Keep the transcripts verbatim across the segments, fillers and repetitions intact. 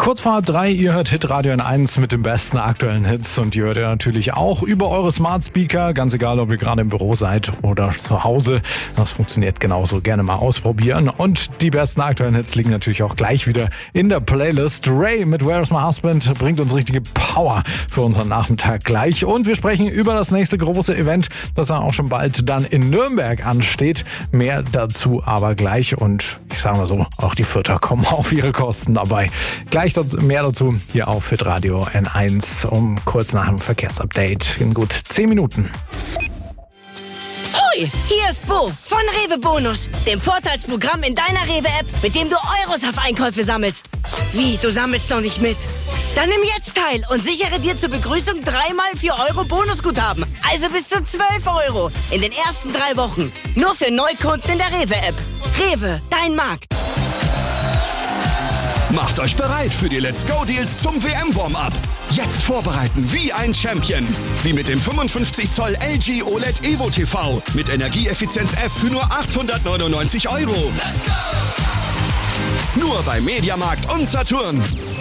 Kurz vor halb drei, ihr hört Hitradio N eins mit den besten aktuellen Hits und ihr hört ihr natürlich auch über eure Smart Speaker, ganz egal, ob ihr gerade im Büro seid oder zu Hause. Das funktioniert genauso, gerne mal ausprobieren. Und die besten aktuellen Hits liegen natürlich auch gleich wieder in der Playlist. Ray mit Where's My Husband bringt uns richtige Power für unseren Nachmittag gleich. Und wir sprechen über das nächste große Event, das dann auch schon bald dann in Nürnberg ansteht. Mehr dazu aber gleich und ich sage mal so, auch die Fürther kommen auf ihre Kosten dabei. Gleich dazu, mehr dazu hier auf Hitradio N eins um kurz nach dem Verkehrsupdate in gut zehn Minuten. Hoi, hier ist Bo von Rewe Bonus, dem Vorteilsprogramm in deiner Rewe-App, mit dem du Euros auf Einkäufe sammelst. Wie, du sammelst noch nicht mit? Dann nimm jetzt teil und sichere dir zur Begrüßung dreimal vier Euro Bonusguthaben. Also bis zu zwölf Euro in den ersten drei Wochen. Nur für Neukunden in der Rewe-App. Rewe, dein Markt. Macht euch bereit für die Let's Go Deals zum W M-Warm-Up. Jetzt vorbereiten wie ein Champion. Wie mit dem fünfundfünfzig Zoll L G O L E D Evo T V mit Energieeffizienz F für nur achthundertneunundneunzig Euro. Let's go! Nur bei Mediamarkt und Saturn.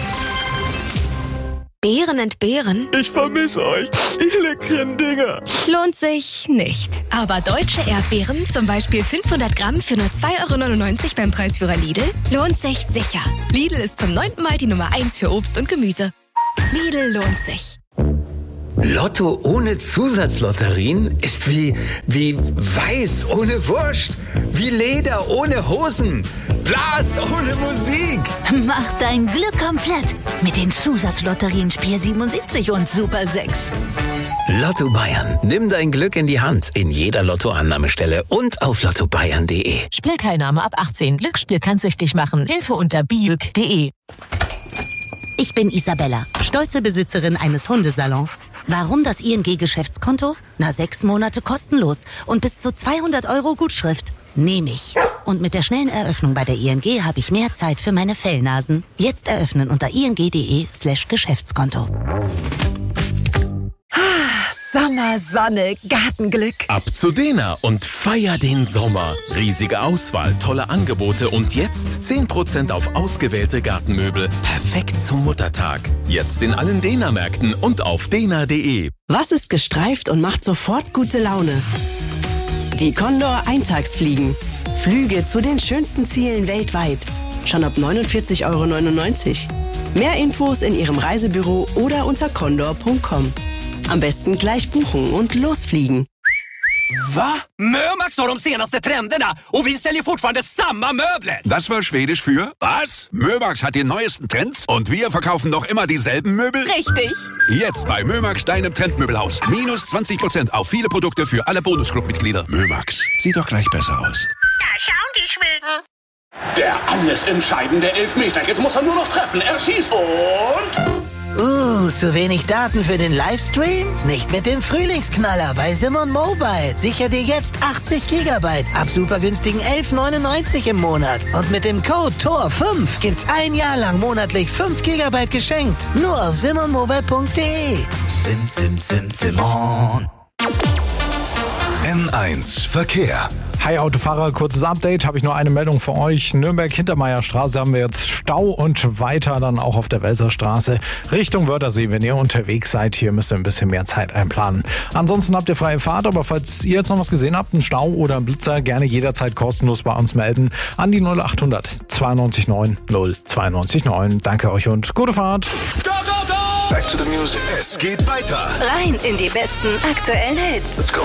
Beeren entbehren? Ich vermisse euch, ihr leckeren Dinger. Lohnt sich nicht. Aber deutsche Erdbeeren, zum Beispiel fünfhundert Gramm für nur zwei Euro neunundneunzig beim Preisführer Lidl, lohnt sich sicher. Lidl ist zum neunten Mal die Nummer eins für Obst und Gemüse. Lidl lohnt sich. Lotto ohne Zusatzlotterien ist wie, wie Weiß ohne Wurst, wie Leder ohne Hosen, Blas ohne Musik. Mach dein Glück komplett mit den Zusatzlotterien Spiel siebenundsiebzig und Super sechs. Lotto Bayern. Nimm dein Glück in die Hand in jeder Lottoannahmestelle und auf lotto bayern punkt de. Spielteilnahme ab achtzehn. Glücksspiel kann süchtig machen. Hilfe unter biuk punkt de. Ich bin Isabella, stolze Besitzerin eines Hundesalons. Warum das I N G-Geschäftskonto? Na, sechs Monate kostenlos und bis zu zweihundert Euro Gutschrift. Nehme ich. Und mit der schnellen Eröffnung bei der I N G habe ich mehr Zeit für meine Fellnasen. Jetzt eröffnen unter ing.de slash Geschäftskonto. Sommer, Sonne, Gartenglück. Ab zu Dena und feier den Sommer. Riesige Auswahl, tolle Angebote und jetzt zehn Prozent auf ausgewählte Gartenmöbel. Perfekt zum Muttertag. Jetzt in allen Dena-Märkten und auf dena punkt de. Was ist gestreift und macht sofort gute Laune? Die Condor Eintagsfliegen. Flüge zu den schönsten Zielen weltweit. Schon ab neunundvierzig Euro neunundneunzig. Mehr Infos in Ihrem Reisebüro oder unter condor punkt com. Am besten gleich buchen und losfliegen. Va? Mömax har de senaste trenderna och vi säljer fortfarande samma möbler. Das war Schwedisch für was? Mömax hat die neuesten Trends und wir verkaufen noch immer dieselben Möbel? Richtig. Jetzt bei Mömax, deinem Trendmöbelhaus. Minus zwanzig Prozent auf viele Produkte für alle Bonusclub-Mitglieder. Mömax, sieht doch gleich besser aus. Da schauen die Schweden. Der alles entscheidende Elfmeter. Jetzt muss er nur noch treffen. Er schießt und... Uh, zu wenig Daten für den Livestream? Nicht mit dem Frühlingsknaller bei Simon Mobile. Sicher dir jetzt achtzig Gigabyte ab super günstigen elf neunundneunzig im Monat. Und mit dem Code T O R fünf gibt's ein Jahr lang monatlich fünf Gigabyte geschenkt. Nur auf simon mobile punkt de. Sim, sim, sim, Simon. N eins Verkehr. Hi Autofahrer, kurzes Update, habe ich nur eine Meldung für euch. Nürnberg-Hintermeierstraße haben wir jetzt Stau und weiter dann auch auf der Welserstraße Richtung Wörthersee. Wenn ihr unterwegs seid, hier müsst ihr ein bisschen mehr Zeit einplanen. Ansonsten habt ihr freie Fahrt, aber falls ihr jetzt noch was gesehen habt, einen Stau oder einen Blitzer, gerne jederzeit kostenlos bei uns melden an die null achthundert zweiundneunzig neun null zweiundneunzig neun. Danke euch und gute Fahrt. Go, go, go! Back to the music. Es geht weiter. Rein in die besten aktuellen Hits. Let's go.